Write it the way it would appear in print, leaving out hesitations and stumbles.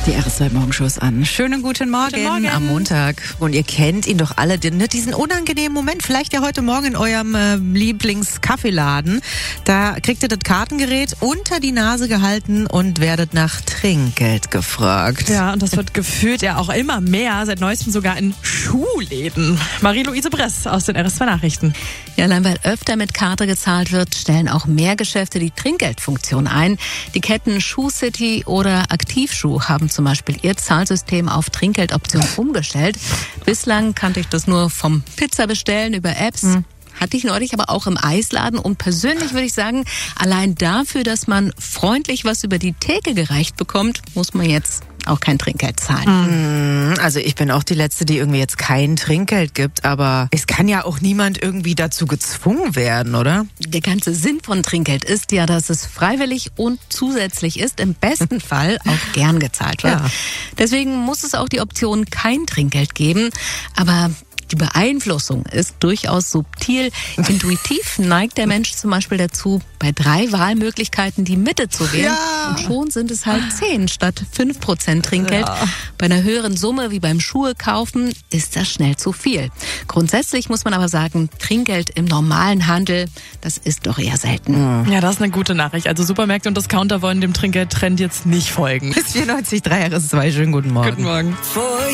Die RS2-Morgenshows an. Schönen guten Morgen am Montag. Und ihr kennt ihn doch alle, diesen unangenehmen Moment. Vielleicht ja heute Morgen in eurem Lieblingskaffeeladen. Da kriegt ihr das Kartengerät unter die Nase gehalten und werdet nach Trinkgeld gefragt. Ja, und das wird gefühlt ja auch immer mehr, seit neuestem sogar in Schuhläden. Marie-Louise Bress aus den RS2 Nachrichten. Ja, allein weil öfter mit Karte gezahlt wird, stellen auch mehr Geschäfte die Trinkgeldfunktion ein. Die Ketten Schuhcity oder Aktivschuh haben zum Beispiel ihr Zahlsystem auf Trinkgeldoption umgestellt. Bislang kannte ich das nur vom Pizza bestellen über Apps. Hatte ich neulich aber auch im Eisladen. Und persönlich würde ich sagen, allein dafür, dass man freundlich was über die Theke gereicht bekommt, muss man jetzt auch kein Trinkgeld zahlen. Also ich bin auch die Letzte, die irgendwie jetzt kein Trinkgeld gibt, aber es kann ja auch niemand irgendwie dazu gezwungen werden, oder? Der ganze Sinn von Trinkgeld ist ja, dass es freiwillig und zusätzlich ist, im besten Fall auch gern gezahlt wird. Ja. Deswegen muss es auch die Option kein Trinkgeld geben, aber die Beeinflussung ist durchaus subtil. Intuitiv neigt der Mensch zum Beispiel dazu, bei 3 Wahlmöglichkeiten die Mitte zu wählen. Ja. Und schon sind es halt 10 statt 5% Trinkgeld. Ja. Bei einer höheren Summe wie beim Schuhe kaufen ist das schnell zu viel. Grundsätzlich muss man aber sagen, Trinkgeld im normalen Handel, das ist doch eher selten. Ja, das ist eine gute Nachricht. Also Supermärkte und Discounter wollen dem Trinkgeldtrend jetzt nicht folgen. Bis 94.3 RS2. Schönen guten Morgen. Guten Morgen.